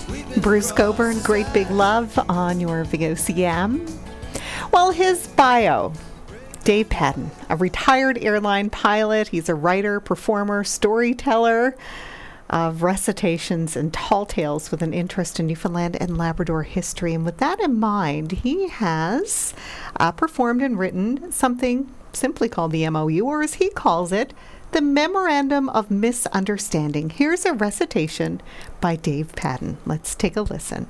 Bruce Coburn, Great Big Love on your VOCM. Well, his bio, Dave Padden, a retired airline pilot. He's a writer, performer, storyteller of recitations and tall tales with an interest in Newfoundland and Labrador history. And with that in mind, he has performed and written something simply called the MOU, or as he calls it, the Memorandum of Misunderstanding. Here's a recitation by Dave Padden. Let's take a listen.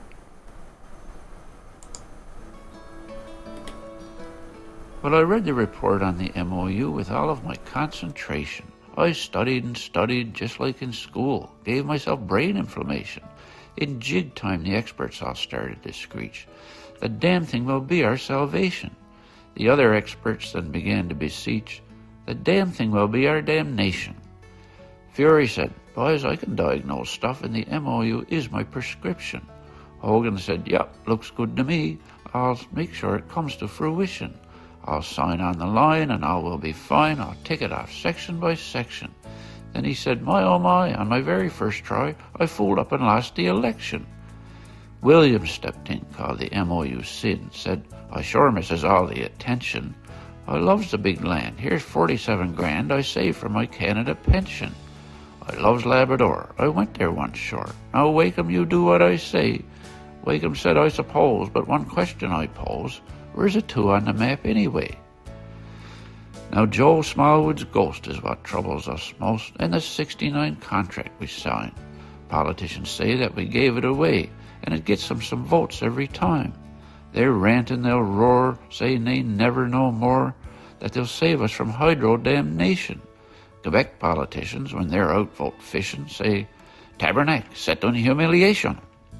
Well, I read the report on the MOU with all of my concentration. I studied and studied just like in school, gave myself brain inflammation. In jig time, the experts all started to screech. The damn thing will be our salvation. The other experts then began to beseech. The damn thing will be our damnation. Fury said, boys, I can diagnose stuff and the MOU is my prescription. Hogan said, yep, looks good to me. I'll make sure it comes to fruition. I'll sign on the line and all will be fine. I'll tick it off section by section. Then he said, my oh my, on my very first try, I fooled up and lost the election. Williams stepped in, called the MOU sin, said, I sure misses all the attention. I loves the big land. Here's 47 grand I saved for my Canada pension. I loves Labrador. I went there once short. Now Wakeham, you do what I say. Wakeham said, I suppose, but one question I pose. Where's a 2 on the map anyway? Now Joe Smallwood's ghost is what troubles us most, and the 69 contract we signed. Politicians say that we gave it away, and it gets them some votes every time. They'll rant and they'll roar, saying they never know more, that they'll save us from hydro damnation. Quebec politicians, when they're out vote fishing, say, Tabernacle, set on humiliation.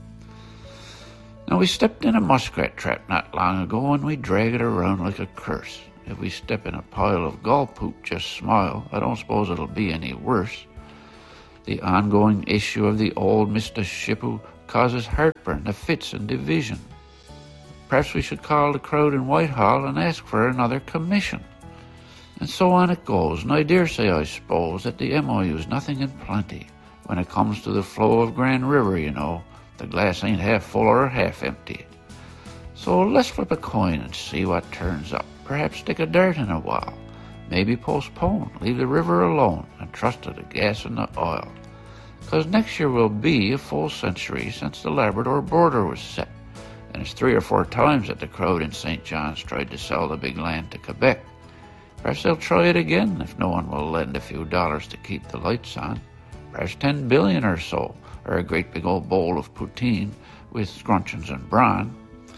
Now we stepped in a muskrat trap not long ago and we drag it around like a curse. If we step in a pile of gull poop, just smile. I don't suppose it'll be any worse. The ongoing issue of the old Mr. Shippu causes heartburn, the fits and division. Perhaps we should call the crowd in Whitehall and ask for another commission. And so on it goes, and I dare say, I suppose, that the MOU's nothing in plenty. When it comes to the flow of Grand River, you know, the glass ain't half full or half empty. So let's flip a coin and see what turns up. Perhaps stick a dart in a while. Maybe postpone, leave the river alone, and trust to the gas and the oil. 'Cause next year will be a full century since the Labrador border was set. And it's 3 or 4 times that the crowd in St. John's tried to sell the big land to Quebec. Perhaps they'll try it again if no one will lend a few dollars to keep the lights on. Perhaps 10 billion or so, or a great big old bowl of poutine with scruncheons and brawn.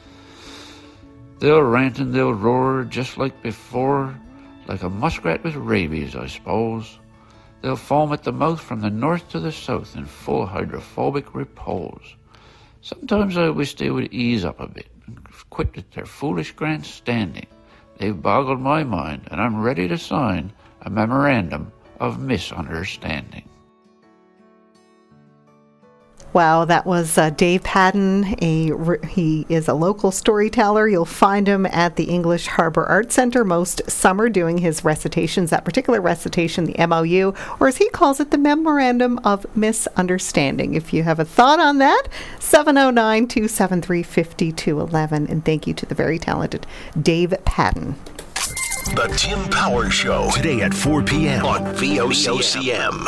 They'll rant and they'll roar just like before, like a muskrat with rabies, I suppose. They'll foam at the mouth from the north to the south in full hydrophobic repose. Sometimes I wish they would ease up a bit and quit with their foolish grandstanding. They've boggled my mind, and I'm ready to sign a memorandum of misunderstanding. Wow, that was Dave Padden. He is a local storyteller. You'll find him at the English Harbour Art Centre most summer doing his recitations, that particular recitation, the MOU, or as he calls it, the Memorandum of Misunderstanding. If you have a thought on that, 709-273-5211. And thank you to the very talented Dave Padden. The Tim Power Show, today at 4 p.m. on VOCM.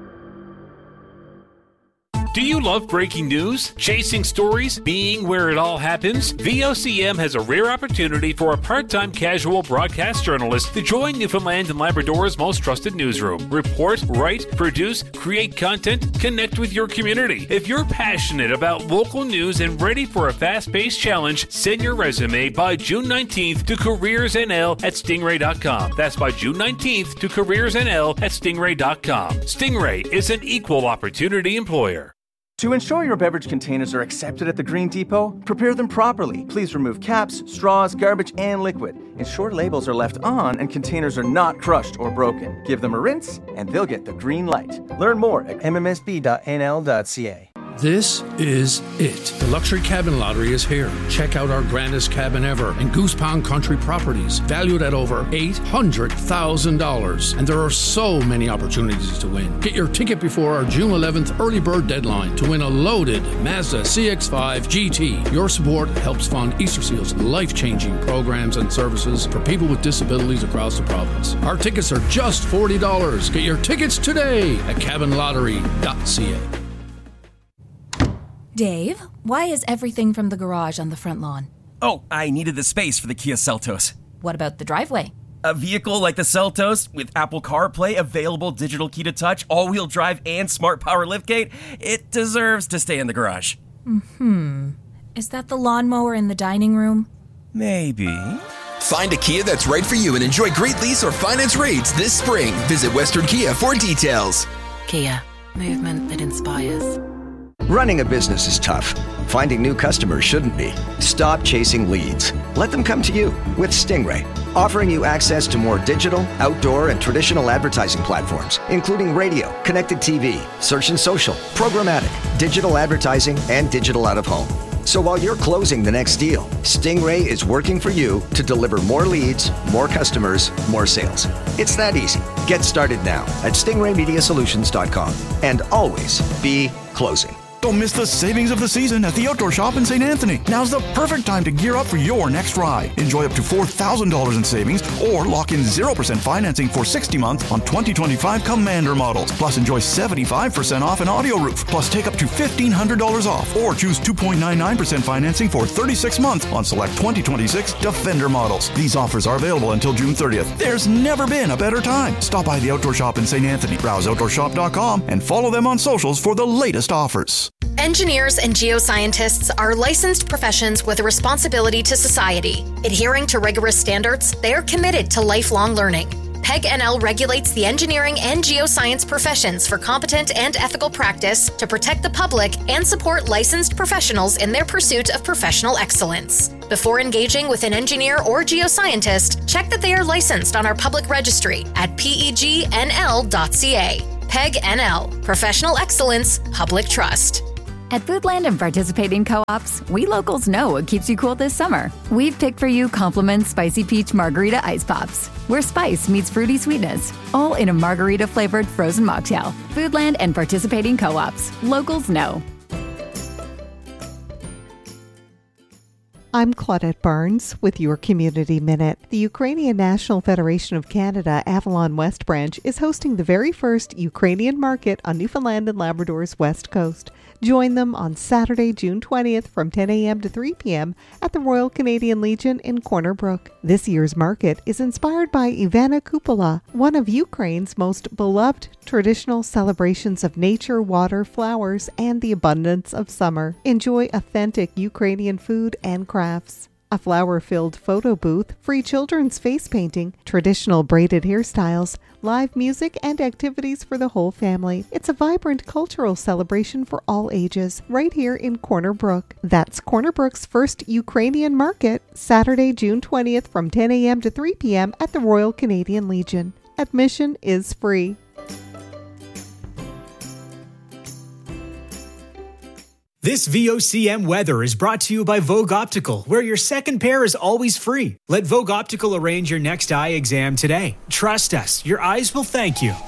Do you love breaking news, chasing stories, being where it all happens? VOCM has a rare opportunity for a part-time casual broadcast journalist to join Newfoundland and Labrador's most trusted newsroom. Report, write, produce, create content, connect with your community. If you're passionate about local news and ready for a fast-paced challenge, send your resume by June 19th to careersnl@stingray.com. That's by June 19th to careersnl@stingray.com. Stingray is an equal opportunity employer. To ensure your beverage containers are accepted at the Green Depot, prepare them properly. Please remove caps, straws, garbage, and liquid. Ensure labels are left on and containers are not crushed or broken. Give them a rinse, and they'll get the green light. Learn more at mmsb.nl.ca. This is it. The Luxury Cabin Lottery is here. Check out our grandest cabin ever in Goose Pond Country Properties, valued at over $800,000. And there are so many opportunities to win. Get your ticket before our June 11th early bird deadline to win a loaded Mazda CX-5 GT. Your support helps fund Easter Seal's life-changing programs and services for people with disabilities across the province. Our tickets are just $40. Get your tickets today at cabinlottery.ca. Dave, why is everything from the garage on the front lawn? Oh, I needed the space for the Kia Seltos. What about the driveway? A vehicle like the Seltos, with Apple CarPlay, available digital key to touch, all-wheel drive, and smart power liftgate, it deserves to stay in the garage. Is that the lawnmower in the dining room? Maybe. Find a Kia that's right for you and enjoy great lease or finance rates this spring. Visit Western Kia for details. Kia, movement that inspires. Running a business is tough. Finding new customers shouldn't be. Stop chasing leads. Let them come to you with Stingray, offering you access to more digital, outdoor, and traditional advertising platforms, including radio, connected TV, search and social, programmatic, digital advertising, and digital out-of-home. So while you're closing the next deal, Stingray is working for you to deliver more leads, more customers, more sales. It's that easy. Get started now at stingraymediasolutions.com and always be closing. Don't miss the savings of the season at the Outdoor Shop in St. Anthony. Now's the perfect time to gear up for your next ride. Enjoy up to $4,000 in savings or lock in 0% financing for 60 months on 2025 Commander models. Plus enjoy 75% off an audio roof. Plus take up to $1,500 off or choose 2.99% financing for 36 months on select 2026 Defender models. These offers are available until June 30th. There's never been a better time. Stop by the Outdoor Shop in St. Anthony. Browse outdoorshop.com and follow them on socials for the latest offers. Engineers and geoscientists are licensed professions with a responsibility to society. Adhering to rigorous standards, they are committed to lifelong learning. PEG NL regulates the engineering and geoscience professions for competent and ethical practice to protect the public and support licensed professionals in their pursuit of professional excellence. Before engaging with an engineer or geoscientist, check that they are licensed on our public registry at pegnl.ca. PEG NL, Professional Excellence, Public Trust. At Foodland and participating co-ops, we locals know what keeps you cool this summer. We've picked for you Compliment Spicy Peach Margarita Ice Pops, where spice meets fruity sweetness, all in a margarita-flavored frozen mocktail. Foodland and participating co-ops. Locals know. I'm Claudette Barnes with your Community Minute. The Ukrainian National Federation of Canada Avalon West Branch is hosting the very first Ukrainian market on Newfoundland and Labrador's West Coast. Join them on Saturday, June 20th from 10 a.m. to 3 p.m. at the Royal Canadian Legion in Corner Brook. This year's market is inspired by Ivana Kupala, one of Ukraine's most beloved traditional celebrations of nature, water, flowers, and the abundance of summer. Enjoy authentic Ukrainian food and crafts. A flower-filled photo booth, free children's face painting, traditional braided hairstyles, live music, and activities for the whole family. It's a vibrant cultural celebration for all ages, right here in Corner Brook. That's Corner Brook's first Ukrainian market, Saturday, June 20th from 10 a.m. to 3 p.m. at the Royal Canadian Legion. Admission is free. This VOCM weather is brought to you by Vogue Optical, where your second pair is always free. Let Vogue Optical arrange your next eye exam today. Trust us, your eyes will thank you.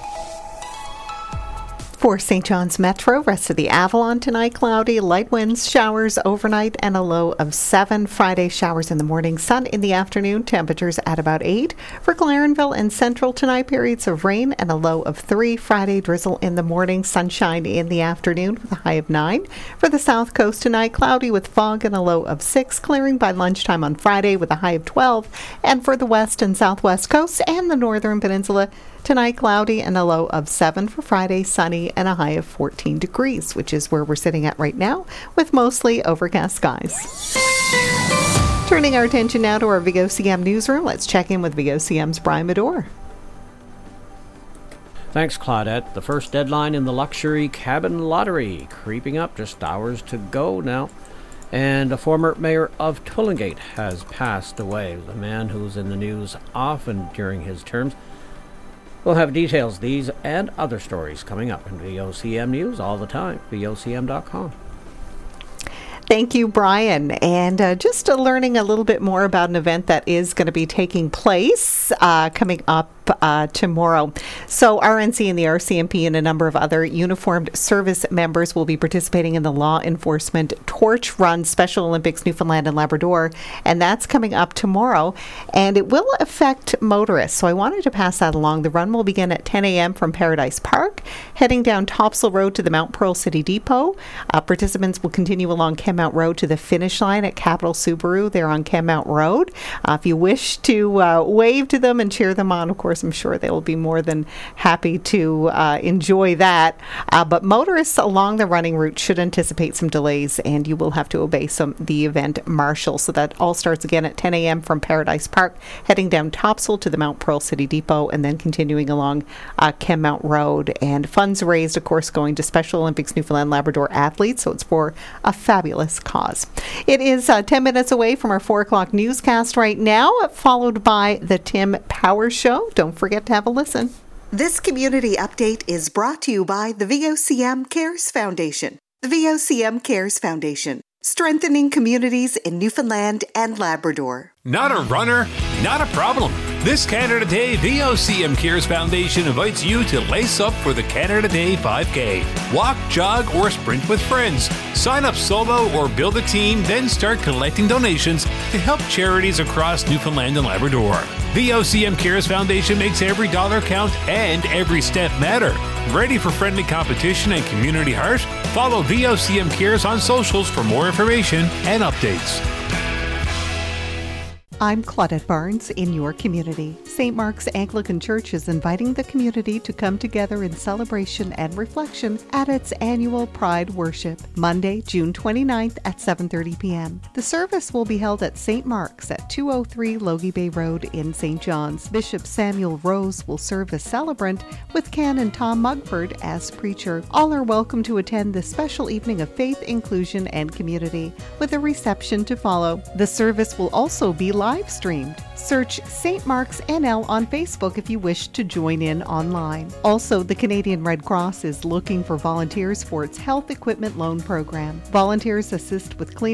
For St. John's Metro, rest of the Avalon tonight, cloudy, light winds, showers overnight, and a low of 7. Friday, showers in the morning, sun in the afternoon, temperatures at about 8. For Clarenville and Central tonight, periods of rain and a low of 3. Friday, drizzle in the morning, sunshine in the afternoon with a high of 9. For the South Coast tonight, cloudy with fog and a low of 6. Clearing by lunchtime on Friday with a high of 12. And for the West and Southwest coasts and the Northern Peninsula, tonight, cloudy and a low of 7. For Friday, sunny and a high of 14 degrees, which is where we're sitting at right now, with mostly overcast skies. Turning our attention now to our VOCM newsroom, let's check in with VOCM's Brian Medore. Thanks, Claudette. The first deadline in the Luxury Cabin Lottery creeping up, just hours to go now. And a former mayor of Tullingate has passed away. The man who's in the news often during his terms. We'll have details, these and other stories coming up in VOCM News all the time, VOCM.com. Thank you, Brian. And just learning a little bit more about an event that is going to be taking place coming up tomorrow. So RNC and the RCMP and a number of other uniformed service members will be participating in the Law Enforcement Torch Run Special Olympics Newfoundland and Labrador, and that's coming up tomorrow, and it will affect motorists. So I wanted to pass that along. The run will begin at 10 a.m. from Paradise Park, heading down Topsail Road to the Mount Pearl City Depot. Participants will continue along Kenmount Road to the finish line at Capital Subaru there on Kenmount Road. If you wish to wave to them and cheer them on, of course, I'm sure they will be more than happy to enjoy that. But motorists along the running route should anticipate some delays, and you will have to obey the event marshal. So that all starts again at 10 a.m. from Paradise Park, heading down Topsail to the Mount Pearl City Depot, and then continuing along Kenmount Road. And funds raised, of course, going to Special Olympics Newfoundland Labrador athletes, so it's for a fabulous cause. It is 10 minutes away from our 4 o'clock newscast right now, followed by the Tim Power Show. Don't forget to have a listen. This community update is brought to you by the VOCM Cares Foundation. The VOCM Cares Foundation, strengthening communities in Newfoundland and Labrador. Not a runner? Not a problem. This Canada Day, VOCM Cares Foundation invites you to lace up for the Canada Day 5K. Walk, jog, or sprint with friends. Sign up solo or build a team, then start collecting donations to help charities across Newfoundland and Labrador. VOCM Cares Foundation makes every dollar count and every step matter. Ready for friendly competition and community heart? Follow VOCM Cares on socials for more information and updates. I'm Claudette Barnes in your community. St. Mark's Anglican Church is inviting the community to come together in celebration and reflection at its annual Pride Worship, Monday, June 29th at 7:30 p.m. The service will be held at St. Mark's at 203 Logie Bay Road in St. John's. Bishop Samuel Rose will serve as celebrant with Canon Tom Mugford as preacher. All are welcome to attend this special evening of faith, inclusion, and community, with a reception to follow. The service will also be live streamed. Search St. Mark's NL on Facebook if you wish to join in online. Also, the Canadian Red Cross is looking for volunteers for its health equipment loan program. Volunteers assist with cleaning